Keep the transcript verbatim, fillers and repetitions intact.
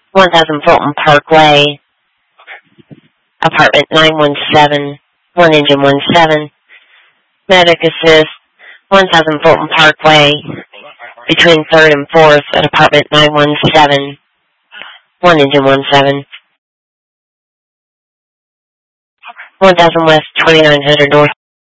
one thousand Fulton Parkway, apartment nine one seven, one engine one seven. Medic assist, one thousand Fulton Parkway, between third and fourth at apartment nine one seven, one engine one seven. one thousand West, twenty-nine hundred North